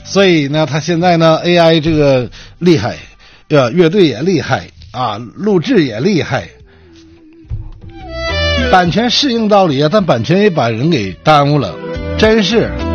所以呢，他现在呢 AI 这个厉害，乐队也厉害啊，录制也厉害，版权适应道理啊，但版权也把人给耽误了，真是。